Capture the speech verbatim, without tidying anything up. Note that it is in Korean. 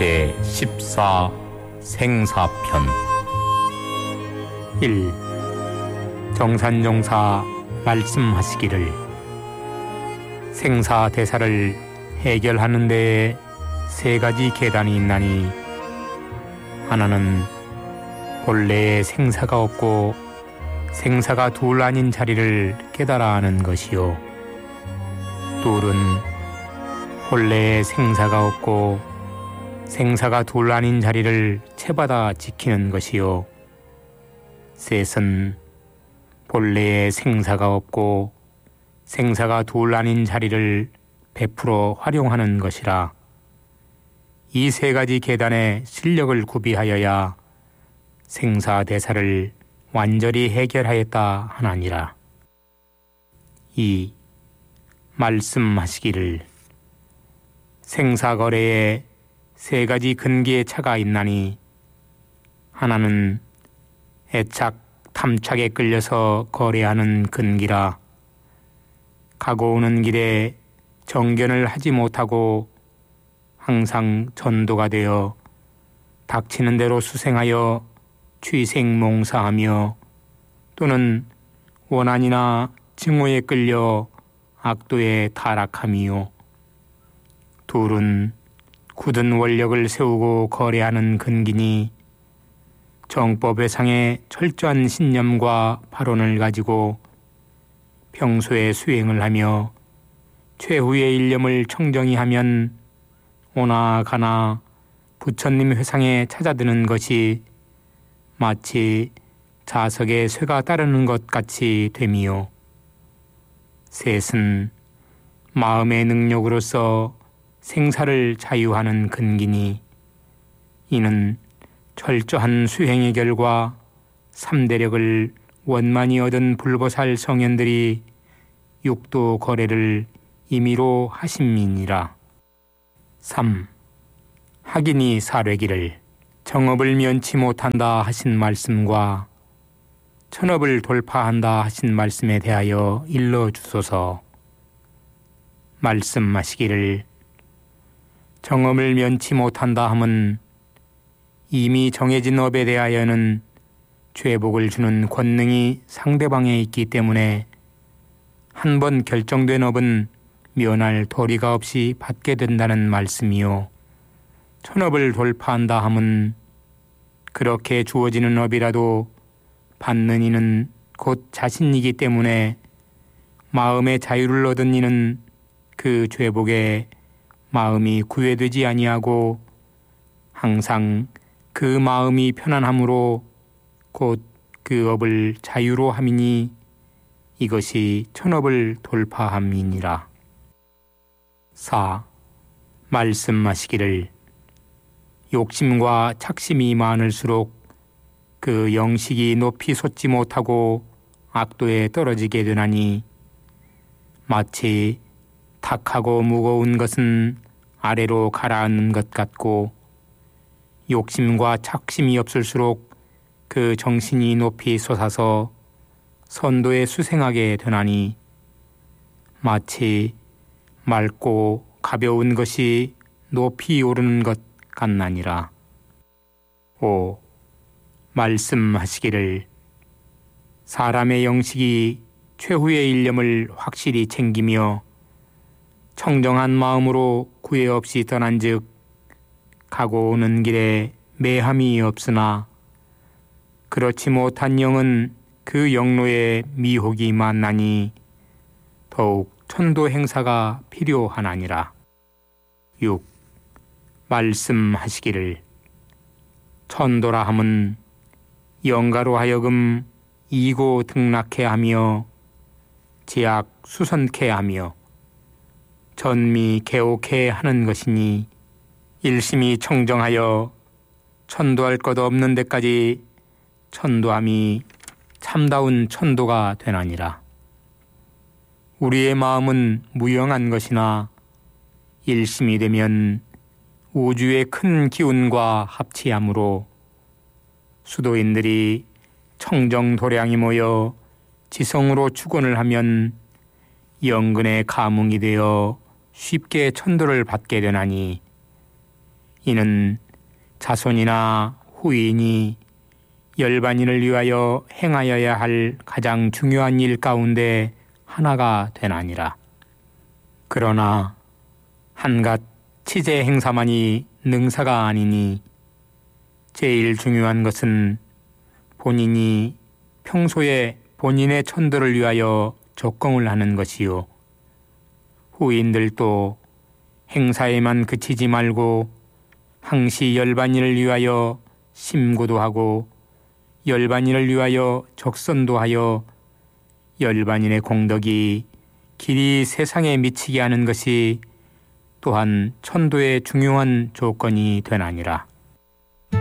제십사 생사편 일. 정산종사 말씀하시기를 생사대사를 해결하는 데에 세 가지 계단이 있나니 하나는 본래에 생사가 없고 생사가 둘 아닌 자리를 깨달아 하는 것이요, 둘은 본래에 생사가 없고 생사가 둘 아닌 자리를 채받아 지키는 것이요, 셋은 본래에 생사가 없고 생사가 둘 아닌 자리를 베풀어 활용하는 것이라. 이 세 가지 계단의 실력을 구비하여야 생사대사를 완전히 해결하였다 하나니라. 이. 말씀하시기를 생사거래에 세 가지 근기의 차가 있나니 하나는 애착, 탐착에 끌려서 거래하는 근기라. 가고 오는 길에 정견을 하지 못하고 항상 전도가 되어 닥치는 대로 수생하여 취생몽사하며 또는 원한이나 증오에 끌려 악도에 타락함이요, 둘은 굳은 원력을 세우고 거래하는 근기니 정법회상의 철저한 신념과 발언을 가지고 평소에 수행을 하며 최후의 일념을 청정히 하면 오나 가나 부처님 회상에 찾아드는 것이 마치 자석에 쇠가 따르는 것 같이 됨이요, 셋은 마음의 능력으로서 생사를 자유하는 근기니 이는 철저한 수행의 결과 삼대력을 원만히 얻은 불보살 성현들이 육도 거래를 임의로 하심이니라. 삼. 학인이 사례기를 정업을 면치 못한다 하신 말씀과 천업을 돌파한다 하신 말씀에 대하여 일러주소서. 말씀하시기를 정업을 면치 못한다 함은 이미 정해진 업에 대하여는 죄복을 주는 권능이 상대방에 있기 때문에 한 번 결정된 업은 면할 도리가 없이 받게 된다는 말씀이요, 천업을 돌파한다 함은 그렇게 주어지는 업이라도 받는 이는 곧 자신이기 때문에 마음의 자유를 얻은 이는 그 죄복에 마음이 구애되지 아니하고 항상 그 마음이 편안함으로 곧 그 업을 자유로 함이니 이것이 천업을 돌파함이니라. 사. 말씀하시기를 욕심과 착심이 많을수록 그 영식이 높이 솟지 못하고 악도에 떨어지게 되나니 마치 탁하고 무거운 것은 아래로 가라앉는 것 같고 욕심과 착심이 없을수록 그 정신이 높이 솟아서 선도에 수생하게 되나니 마치 맑고 가벼운 것이 높이 오르는 것 같나니라. 오. 말씀하시기를 사람의 영식이 최후의 일념을 확실히 챙기며 청정한 마음으로 구애 없이 떠난 즉 가고 오는 길에 매함이 없으나 그렇지 못한 영은 그 영로에 미혹이 많나니 더욱 천도 행사가 필요하나니라. 육. 말씀하시기를 천도라 함은 영가로 하여금 이고 등락해 하며 제약 수선케 하며 전미 개옥해 하는 것이니 일심이 청정하여 천도할 것 없는 데까지 천도함이 참다운 천도가 되나니라. 우리의 마음은 무영한 것이나 일심이 되면 우주의 큰 기운과 합치함으로 수도인들이 청정도량이 모여 지성으로 축원을 하면 영근의 가뭉이 되어 쉽게 천도를 받게 되나니 이는 자손이나 후인이 열반인을 위하여 행하여야 할 가장 중요한 일 가운데 하나가 되나니라. 그러나 한갓 치제 행사만이 능사가 아니니 제일 중요한 것은 본인이 평소에 본인의 천도를 위하여 적공을 하는 것이요. 후인들도 행사에만 그치지 말고 항시 열반인을 위하여 심고도 하고 열반인을 위하여 적선도 하여 열반인의 공덕이 길이 세상에 미치게 하는 것이 또한 천도의 중요한 조건이 되나니라.